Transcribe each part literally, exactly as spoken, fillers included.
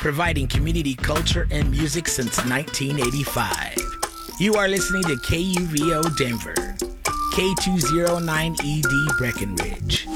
providing community culture and music since nineteen eighty-five. You are listening to K U V O Denver, K two oh nine E D Breckenridge,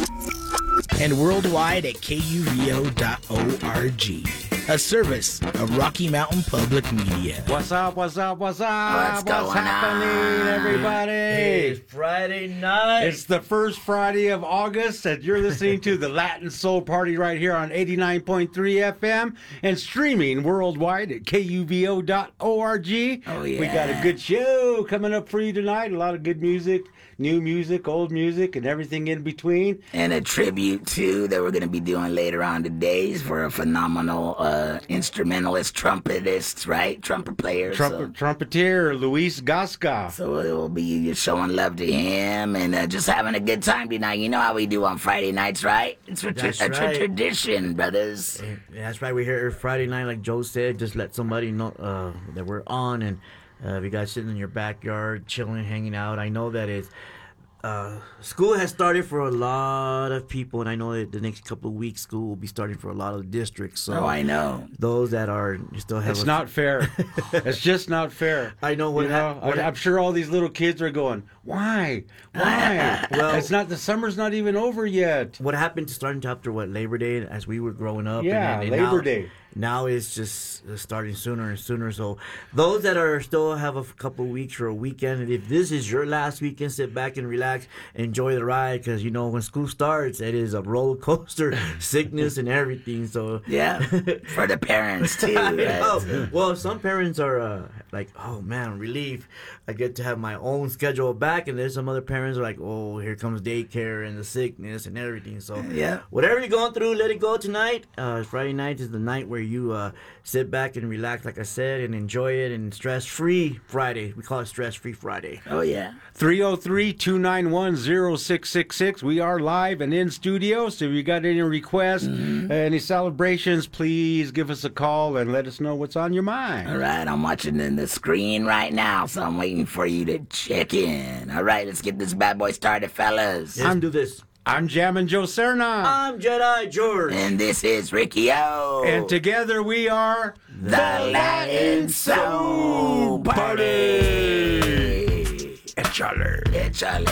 and worldwide at K U V O dot org. A service of Rocky Mountain Public Media. What's up, what's up, what's up? What's going happening, on? everybody? It's Friday night. It's the first Friday of August, and you're listening to the Latin Soul Party right here on eighty-nine point three F M and streaming worldwide at K U V O dot org. Oh, yeah. We got a good show coming up for you tonight. A lot of good music, new music, old music, and everything in between. And a tribute, too, that we're going to be doing later on today for a phenomenal uh, instrumentalist, trumpetist, right? Trumpet player. Trumpet, so. Trumpeter Luis Gasca. So it will be showing love to him and uh, just having a good time tonight. You know how we do on Friday nights, right? It's a, tra- That's a tra- right. tradition, brothers. Yeah, that's right. We're here Friday night, like Joe said. Just let somebody know uh, that we're on, and uh, if you guys sitting in your backyard, chilling, hanging out. I know that it's uh, school has started for a lot of people, and I know that the next couple of weeks, school will be starting for a lot of districts. So Oh, I know. those that are still have It's a- not fair. It's just not fair. I know what You know, hap- what I, hap- I'm sure all these little kids are going, why? Why? Well- it's not, the summer's not even over yet. What happened to starting to after what Labor Day as we were growing up? Yeah, and, and Labor now, Day. Now it's just uh, starting sooner and sooner. So those that are still have a f- couple of weeks or a weekend, and if this is your last weekend, sit back and relax, enjoy the ride, because you know when school starts, it is a roller coaster, sickness and everything. So Yeah, for the parents, too. I right? know. Well, some parents are uh, like, oh man, relief. I get to have my own schedule back. And there's some other parents are like, oh, here comes daycare and the sickness and everything. So Yeah. whatever you're going through, let it go tonight. Uh, Friday night is the night where you uh, sit back and relax, like I said, and enjoy it. And stress-free Friday. We call it stress-free Friday. Oh, yeah. three oh three, two nine one, oh six six six. We are live and in studio, so if you got any requests, Mm-hmm. any celebrations, please give us a call and let us know what's on your mind. All right, I'm watching in the screen right now, so I'm waiting for you to check in. All right, let's get this bad boy started, fellas. Let's do this. I'm Jammin' Joe Serna, I'm Jedi George. And this is Ricky O. and together we are the Latin Soul Party. Échale. Échale.